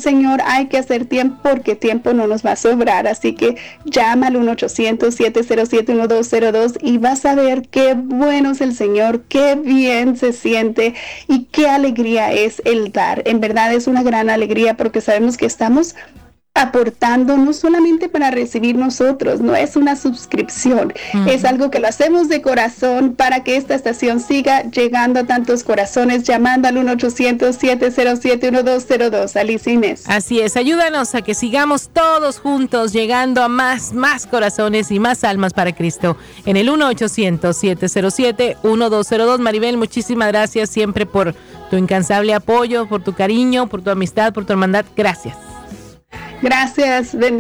Señor hay que hacer tiempo porque tiempo no nos va a sobrar. Así que llama al 1-800-707-1202 y vas a ver qué bueno es el Señor, qué bien se siente y qué alegría es el dar. En verdad es una gran alegría porque sabemos que estamos aportando no solamente para recibir nosotros, no es una suscripción, es algo que lo hacemos de corazón para que esta estación siga llegando a tantos corazones, llamando al 1-800-707-1202. Alicia Inés. Así es, ayúdanos a que sigamos todos juntos llegando a más corazones y más almas para Cristo en el 1-800-707-1202. Maribel, muchísimas gracias siempre por tu incansable apoyo, por tu cariño, por tu amistad, por tu hermandad. Gracias. Gracias, bendiciones.